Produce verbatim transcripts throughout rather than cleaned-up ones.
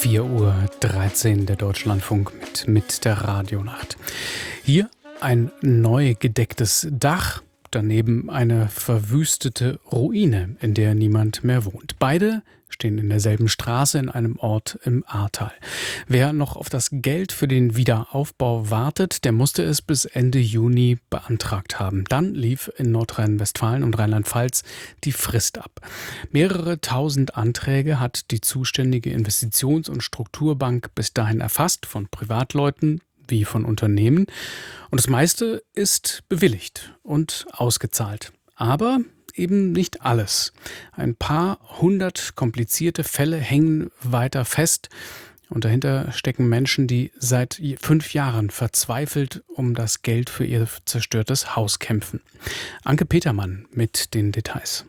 vier Uhr dreizehn, der Deutschlandfunk mit, mit der Radionacht. Hier ein neu gedecktes Dach, daneben eine verwüstete Ruine, in der niemand mehr wohnt. Beide stehen in derselben Straße in einem Ort im Ahrtal. Wer noch auf das Geld für den Wiederaufbau wartet, der musste es bis Ende Juni beantragt haben. Dann lief in Nordrhein-Westfalen und Rheinland-Pfalz die Frist ab. Mehrere tausend Anträge hat die zuständige Investitions- und Strukturbank bis dahin erfasst, von Privatleuten wie von Unternehmen. Und das meiste ist bewilligt und ausgezahlt. Aber eben nicht alles. Ein paar hundert komplizierte Fälle hängen weiter fest. Und dahinter stecken Menschen, die seit fünf Jahren verzweifelt um das Geld für ihr zerstörtes Haus kämpfen. Anke Petermann mit den Details.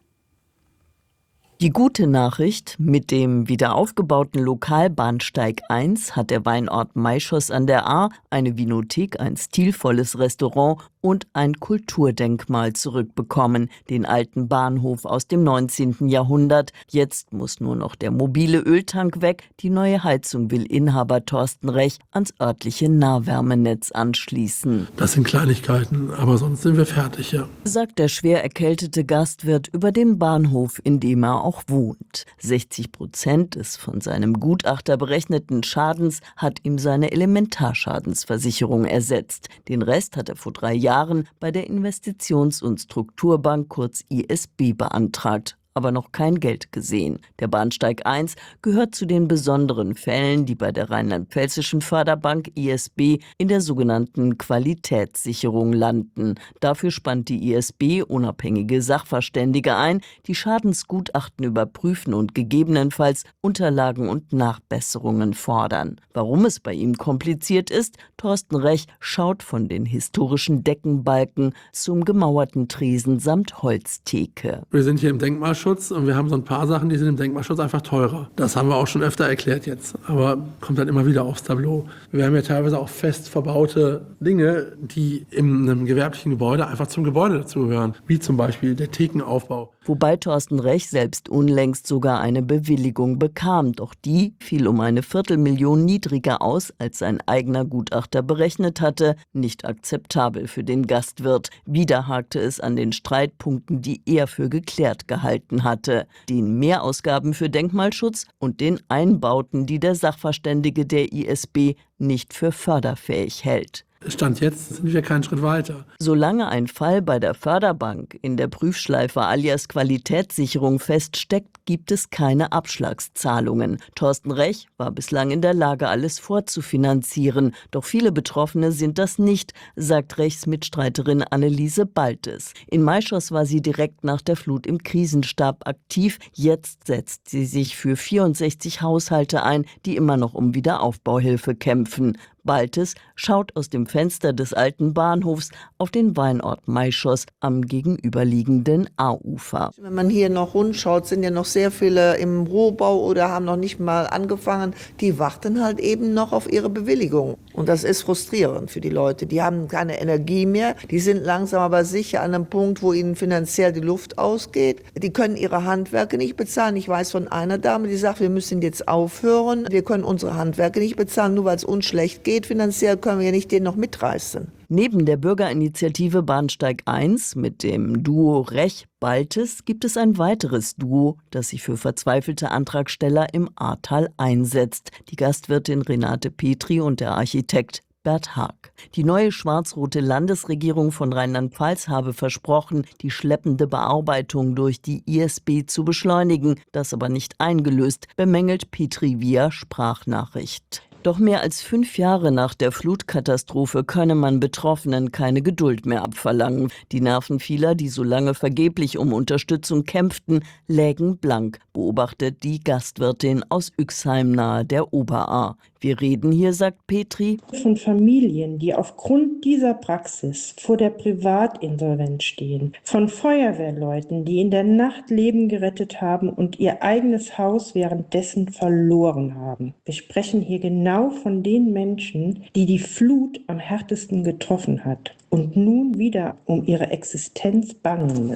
Die gute Nachricht: Mit dem wiederaufgebauten Lokalbahnsteig eins hat der Weinort Maischoss an der Ahr eine Vinothek, ein stilvolles Restaurant und ein Kulturdenkmal zurückbekommen, den alten Bahnhof aus dem neunzehnten Jahrhundert. Jetzt muss nur noch der mobile Öltank weg. Die neue Heizung will Inhaber Thorsten Rech ans örtliche Nahwärmenetz anschließen. Das sind Kleinigkeiten, aber sonst sind wir fertig, ja. Sagt der schwer erkältete Gastwirt über den Bahnhof, in dem er auch wohnt. sechzig Prozent des von seinem Gutachter berechneten Schadens hat ihm seine Elementarschadensversicherung ersetzt. Den Rest hat er vor drei Jahren bei der Investitions- und Strukturbank, kurz I S B, beantragt, aber noch kein Geld gesehen. Der Bahnsteig eins gehört zu den besonderen Fällen, die bei der rheinland-pfälzischen Förderbank I S B in der sogenannten Qualitätssicherung landen. Dafür spannt die I S B unabhängige Sachverständige ein, die Schadensgutachten überprüfen und gegebenenfalls Unterlagen und Nachbesserungen fordern. Warum es bei ihm kompliziert ist? Thorsten Rech schaut von den historischen Deckenbalken zum gemauerten Tresen samt Holztheke. Wir sind hier im Denkmalschutz. Und wir haben so ein paar Sachen, die sind im Denkmalschutz einfach teurer. Das haben wir auch schon öfter erklärt jetzt, aber kommt dann immer wieder aufs Tableau. Wir haben ja teilweise auch fest verbaute Dinge, die in einem gewerblichen Gebäude einfach zum Gebäude dazugehören, wie zum Beispiel der Thekenaufbau. Wobei Thorsten Rech selbst unlängst sogar eine Bewilligung bekam. Doch die fiel um eine Viertelmillion niedriger aus, als sein eigener Gutachter berechnet hatte. Nicht akzeptabel für den Gastwirt. Wieder hakte es an den Streitpunkten, die er für geklärt gehalten hatte. Den Mehrausgaben für Denkmalschutz und den Einbauten, die der Sachverständige der I S B nicht für förderfähig hält. Stand jetzt sind wir keinen Schritt weiter. Solange ein Fall bei der Förderbank in der Prüfschleife alias Qualitätssicherung feststeckt, gibt es keine Abschlagszahlungen. Thorsten Rech war bislang in der Lage, alles vorzufinanzieren. Doch viele Betroffene sind das nicht, sagt Rechs Mitstreiterin Anneliese Baltes. In Maischoss war sie direkt nach der Flut im Krisenstab aktiv. Jetzt setzt sie sich für vierundsechzig Haushalte ein, die immer noch um Wiederaufbauhilfe kämpfen. Baltes schaut aus dem Fenster des alten Bahnhofs auf den Weinort Maischoss am gegenüberliegenden Ahrufer. Wenn man hier noch rundschaut, sind ja noch sehr viele im Rohbau oder haben noch nicht mal angefangen. Die warten halt eben noch auf ihre Bewilligung. Und das ist frustrierend für die Leute. Die haben keine Energie mehr. Die sind langsam aber sicher an einem Punkt, wo ihnen finanziell die Luft ausgeht. Die können ihre Handwerker nicht bezahlen. Ich weiß von einer Dame, die sagt, wir müssen jetzt aufhören. Wir können unsere Handwerker nicht bezahlen, nur weil es uns schlecht geht. Finanziell können wir ja nicht den noch mitreißen. Neben der Bürgerinitiative Bahnsteig eins mit dem Duo Rech-Baltes gibt es ein weiteres Duo, das sich für verzweifelte Antragsteller im Ahrtal einsetzt. Die Gastwirtin Renate Petri und der Architekt Bert Haag. Die neue schwarz-rote Landesregierung von Rheinland-Pfalz habe versprochen, die schleppende Bearbeitung durch die I S B zu beschleunigen, das aber nicht eingelöst, bemängelt Petri via Sprachnachricht. Doch mehr als fünf Jahre nach der Flutkatastrophe könne man Betroffenen keine Geduld mehr abverlangen. Die Nerven vieler, die so lange vergeblich um Unterstützung kämpften, lägen blank, beobachtet die Gastwirtin aus Üxheim nahe der Oberahr. Wir reden hier, sagt Petri, von Familien, die aufgrund dieser Praxis vor der Privatinsolvenz stehen, von Feuerwehrleuten, die in der Nacht Leben gerettet haben und ihr eigenes Haus währenddessen verloren haben. Wir sprechen hier genau von den Menschen, die die Flut am härtesten getroffen hat und nun wieder um ihre Existenz bangen müssen.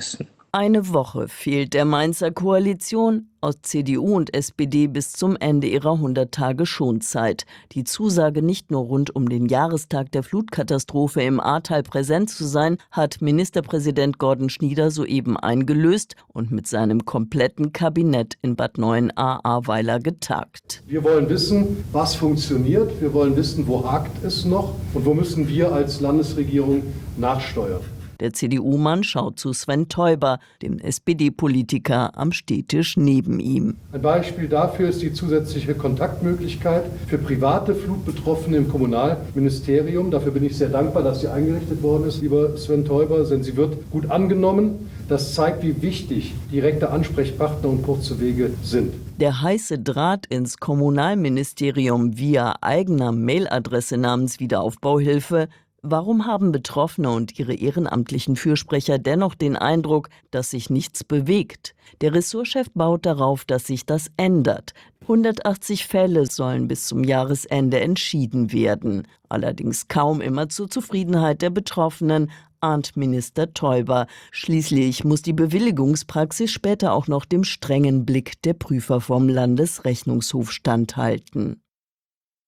Eine Woche fehlt der Mainzer Koalition, aus C D U und S P D bis zum Ende ihrer hundert Tage Schonzeit. Die Zusage, nicht nur rund um den Jahrestag der Flutkatastrophe im Ahrtal präsent zu sein, hat Ministerpräsident Gordon Schnieder soeben eingelöst und mit seinem kompletten Kabinett in Bad Neuenahr-Ahrweiler getagt. Wir wollen wissen, was funktioniert, wir wollen wissen, wo hakt es noch und wo müssen wir als Landesregierung nachsteuern. Der C D U-Mann schaut zu Sven Teuber, dem S P D-Politiker am Stehtisch neben ihm. Ein Beispiel dafür ist die zusätzliche Kontaktmöglichkeit für private Flutbetroffene im Kommunalministerium. Dafür bin ich sehr dankbar, dass sie eingerichtet worden ist, lieber Sven Teuber, denn sie wird gut angenommen. Das zeigt, wie wichtig direkte Ansprechpartner und kurze Wege sind. Der heiße Draht ins Kommunalministerium via eigener Mailadresse namens Wiederaufbauhilfe. Warum haben Betroffene und ihre ehrenamtlichen Fürsprecher dennoch den Eindruck, dass sich nichts bewegt? Der Ressortchef baut darauf, dass sich das ändert. hundertachtzig Fälle sollen bis zum Jahresende entschieden werden. Allerdings kaum immer zur Zufriedenheit der Betroffenen, ahnt Minister Teuber. Schließlich muss die Bewilligungspraxis später auch noch dem strengen Blick der Prüfer vom Landesrechnungshof standhalten.